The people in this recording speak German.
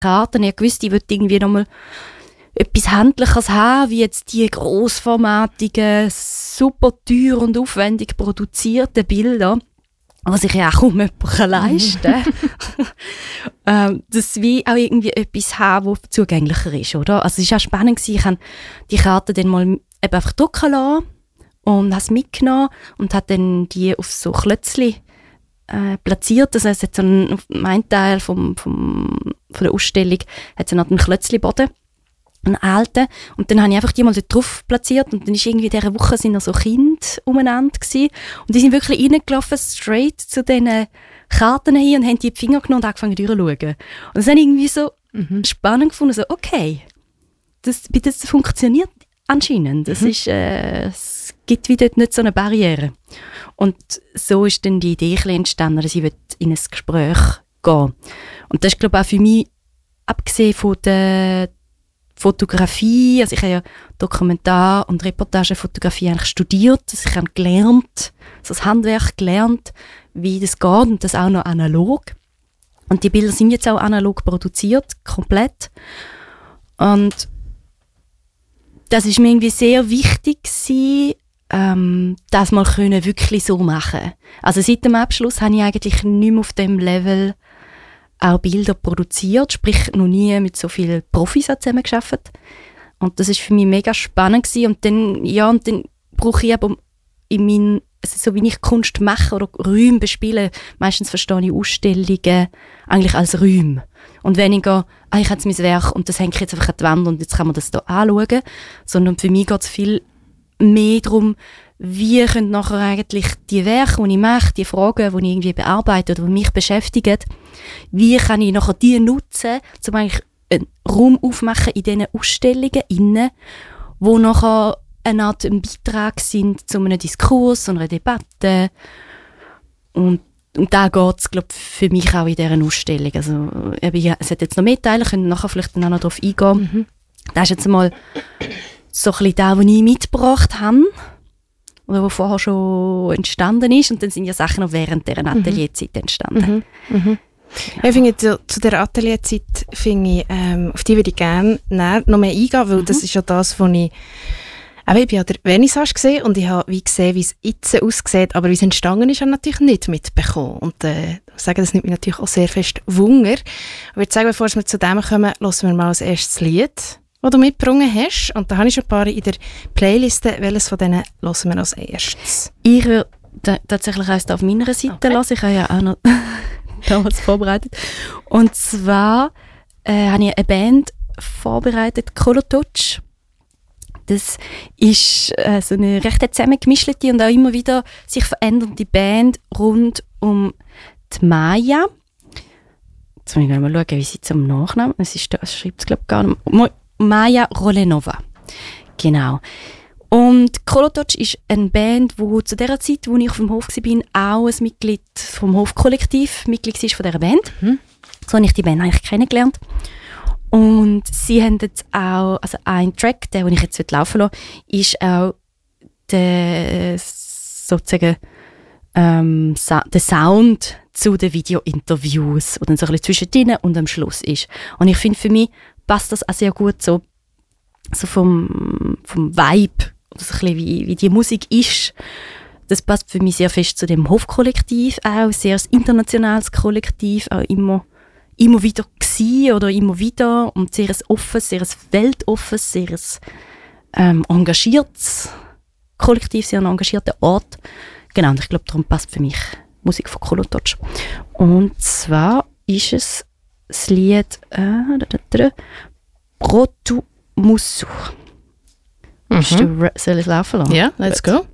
Karten. Ich wusste, ich wollte irgendwie nochmal etwas Handliches haben, wie jetzt die grossformatigen, super teuer und aufwendig produzierten Bilder, was sich ja auch kaum jemand leisten kann. Dass wir auch irgendwie etwas haben, das zugänglicher ist, oder? Also es war auch spannend, ich habe die Karte dann mal eben einfach drucken lassen und habe es mitgenommen und habe dann die auf so Klötzchen platziert. Das heißt, so ein Teil von der Ausstellung hat so einen Klötzchenboden, einen alten. Und dann habe ich einfach die mal dort drauf platziert und dann ist irgendwie in dieser Woche sind noch so Kinder umeinander gewesen. Und die sind wirklich reingelaufen, straight zu diesen Karten hin und haben die Finger genommen und angefangen durchzuschauen. Und das habe ich irgendwie so spannend gefunden, so okay, das funktioniert anscheinend. Das ist, es gibt wie dort nicht so eine Barriere. Und so ist dann die Idee entstanden, dass ich in ein Gespräch gehen. Und das ist, glaube ich, auch für mich, abgesehen von der Fotografie, also ich habe ja Dokumentar- und Reportagefotografie eigentlich studiert, also ich habe gelernt, so das Handwerk gelernt, wie das geht und das auch noch analog. Und die Bilder sind jetzt auch analog produziert, komplett. Und das ist mir irgendwie sehr wichtig gewesen, das mal können wirklich so machen. Also seit dem Abschluss habe ich eigentlich nicht mehr auf dem Level auch Bilder produziert, sprich noch nie mit so vielen Profis zusammengearbeitet. Und das ist für mich mega spannend gewesen. Und dann brauche ich aber also so wie ich Kunst mache oder Räume bespiele, meistens verstehe ich Ausstellungen eigentlich als Räume. Und weniger, ich habe jetzt mein Werk und das hänge ich jetzt einfach an die Wand und jetzt kann man das hier anschauen. Sondern für mich geht es viel mehr darum, wie können nachher eigentlich die Werke, die ich mache, die Fragen, die ich irgendwie bearbeite oder die mich beschäftigen, wie kann ich nachher die nutzen, um eigentlich einen Raum aufmachen in diesen Ausstellungen innen, wo nachher eine Art ein Beitrag sind zu einem Diskurs, zu einer Debatte. Und da geht es, glaube ich, für mich auch in dieser Ausstellung. Also, es hat jetzt noch mehr Teile, können nachher vielleicht dann auch noch darauf eingehen. Mhm. Das ist jetzt mal so ein bisschen das, was ich mitgebracht habe. Oder was vorher schon entstanden ist. Und dann sind ja Sachen noch während dieser Atelierzeit entstanden. Mhm. Mhm. Ja, ich finde, zu dieser Atelierzeit, auf die würde ich gerne noch mehr eingehen, weil das ist ja das, was ich... Ich bin ja der Vernissage gesehen und ich habe wie gesehen, wie es jetzt aussieht, aber wie es entstanden ist, habe ich natürlich nicht mitbekommen. Und ich muss sagen, das nimmt mich natürlich auch sehr fest Wunder. Ich würde sagen, bevor wir zu dem kommen, hören wir mal als erstes Lied, das du mitgebracht hast. Und da habe ich schon ein paar in der Playliste. Welches von denen hören wir als erstes? Ich würde tatsächlich eins auf meiner Seite lassen. Ich habe ja auch noch damals vorbereitet. Und zwar habe ich eine Band vorbereitet, Kolotouch. Das ist so eine recht zusammengemischte und auch immer wieder sich verändernde Band rund um die Maya. Jetzt muss ich mal schauen, wie sie zum Nachnamen. Es schreibt es, glaube ich, gar nicht. Maya Rolenova. Genau. Und Kolotouch ist eine Band, die zu der Zeit, wo ich auf dem Hof war, auch ein Mitglied vom Hofkollektiv Mitglied war von dieser Band. So habe ich die Band eigentlich kennengelernt. Und sie haben jetzt auch, also ein Track, den ich jetzt laufen lassen will, ist auch der Sound zu den Video-Interviews, der dann so ein bisschen zwischendrin und am Schluss ist. Und ich finde, für mich passt das auch sehr gut so vom Vibe, oder so ein bisschen wie die Musik ist. Das passt für mich sehr fest zu dem Hofkollektiv auch, sehr internationales Kollektiv, auch immer wieder gewesen oder immer wieder und sehr offenes, sehr weltoffenes, sehr engagiertes Kollektiv, sehr ein engagierter Ort. Genau, und ich glaube, darum passt für mich Musik von Kolotouch. Und zwar ist es das Lied Protu Musu. Soll ich es laufen lassen? Ja, let's go.